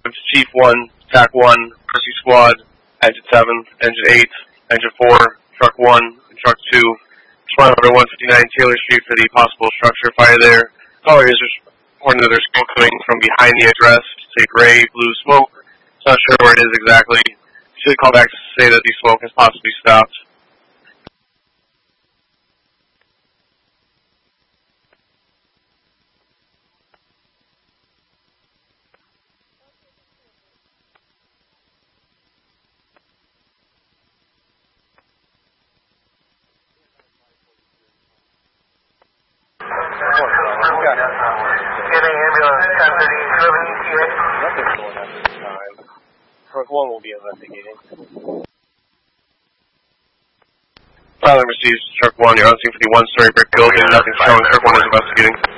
Chief 1, TAC 1, Rescue Squad, Engine 7, Engine 8, Engine 4, Truck 1, and Truck 2. Responding over 159 Taylor Street for the possible structure fire there. Caller is reporting that there's smoke coming from behind the address. Say gray, blue smoke. Not sure where it is exactly. Should call back to say that the smoke has possibly stopped. Getting ambulance 1030 ETA. Nothing's going on at this time. Truck 1 will be investigating. File receives Truck 1. You're on scene for the one-story brick building. Nothing's showing. Truck 1 is investigating.